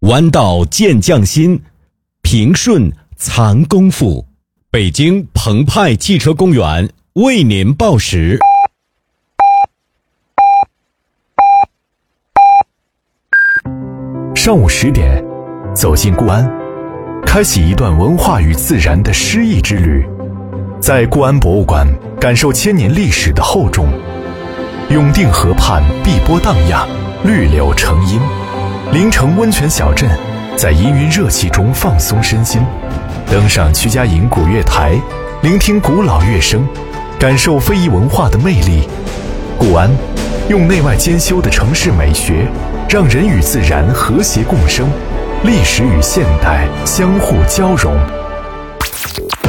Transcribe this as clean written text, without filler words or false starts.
弯道见匠心，平顺藏功夫。北京澎湃汽车公园为您报时。 上午10点，走进固安，开启一段文化与自然的诗意之旅。在固安博物馆，感受千年历史的厚重。永定河畔碧波荡漾，绿柳成荫。临城温泉小镇，在氤氲热气中放松身心。登上曲家营古月台，聆听古老乐声，感受非遗文化的魅力。固安用内外兼修的城市美学，让人与自然和谐共生，历史与现代相互交融。